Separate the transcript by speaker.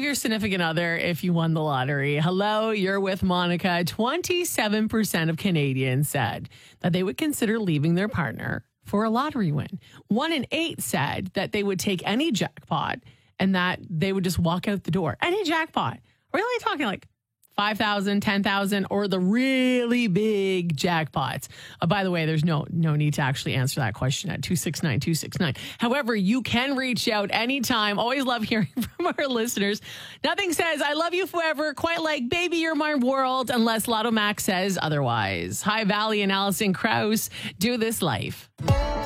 Speaker 1: your significant other if you won the lottery. Hello, you're with Monica. 27% of Canadians said that they would consider leaving their partner for a lottery win. 1 in 8 said that they would take any jackpot and that they would just walk out the door. Any jackpot. Really talking like 5,000, 10,000, or the really big jackpots. By the way, there's no need to actually answer that question at 269-269. However, you can reach out anytime. Always love hearing from our listeners. Nothing says, I love you forever, quite like baby, you're my world, unless Lotto Max says otherwise. Hi, Valley and Alison Krauss. Do this life.